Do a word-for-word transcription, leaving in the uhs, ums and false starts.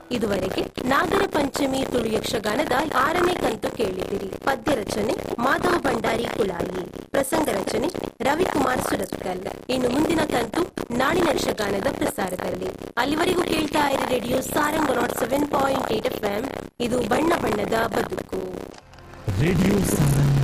ಇದುವರೆಗೆ ನಾಗರ ಪಂಚಮಿ ತುಳು ಯಕ್ಷಗಾನದ ಆರನೇ ಕಂತು ಕೇಳಿದಿರಿ. ಪದ್ಯ ರಚನೆ ಮಾಧವ ಭಂಡಾರಿ ಕುಳಾಯಿ, ಪ್ರಸಂಗ ರಚನೆ ರವಿಕುಮಾರ್ ಸುರತ್ಕಲ್. ಇನ್ನು ಮುಂದಿನ ಕಂತು ನಾಳಿನ ಯಕ್ಷಗಾನದ ಪ್ರಸಾರದಲ್ಲಿ. ಅಲ್ಲಿವರೆಗೂ ಕೇಳ್ತಾ ಇರಿ radio Sarang not seven point eight F M. ಇದು ಬಣ್ಣ ಬಣ್ಣದ ಬದುಕು. ರೇಡಿಯೋ ಸಾರಂಗ್